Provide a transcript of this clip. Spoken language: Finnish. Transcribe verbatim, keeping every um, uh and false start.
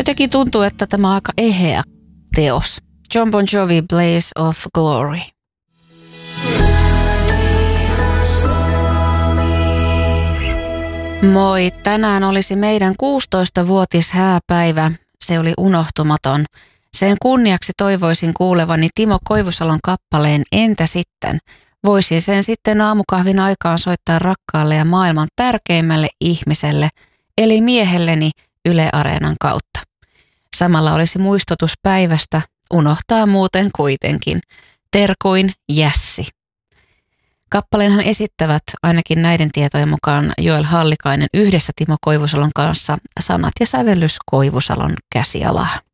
Jotenkin tuntuu, että tämä on aika eheä teos. Jon Bon Jovi, Blaze of Glory. Moi, tänään olisi meidän kuusitoistavuotishääpäivä. Se oli unohtumaton. Sen kunniaksi toivoisin kuulevani Timo Koivusalon kappaleen Entä sitten? Voisin sen sitten aamukahvin aikaan soittaa rakkaalle ja maailman tärkeimmälle ihmiselle, eli miehelleni Yle Areenan kautta. Samalla olisi muistutus päivästä, unohtaa muuten kuitenkin. Terkuin Jässi. Kappaleenhan esittävät ainakin näiden tietojen mukaan Joel Hallikainen yhdessä Timo Koivusalon kanssa, sanat ja sävellys Koivusalon käsialaa.